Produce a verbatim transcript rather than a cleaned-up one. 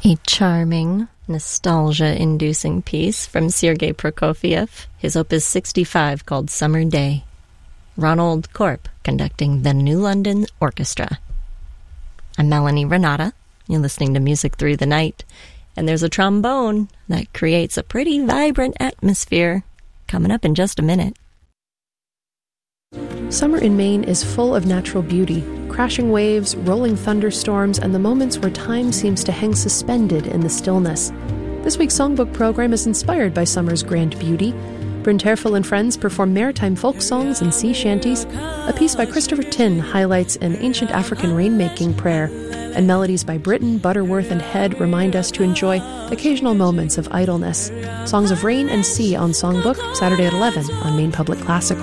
A charming, nostalgia-inducing piece from Sergei Prokofiev, his Opus sixty-five called Summer Day. Ronald Korp conducting the New London Orchestra. I'm Melanie Renata. You're listening to Music Through the Night, and there's a trombone that creates a pretty vibrant atmosphere coming up in just a minute. Summer in Maine is full of natural beauty, crashing waves, rolling thunderstorms, and the moments where time seems to hang suspended in the stillness. This week's songbook program is inspired by summer's grand beauty. Bryn Terfel and friends perform maritime folk songs and sea shanties. A piece by Christopher Tin highlights an ancient African rainmaking prayer, and melodies by Britton, Butterworth, and Head remind us to enjoy occasional moments of idleness. Songs of Rain and Sea on Songbook, Saturday at eleven on Maine Public Classical.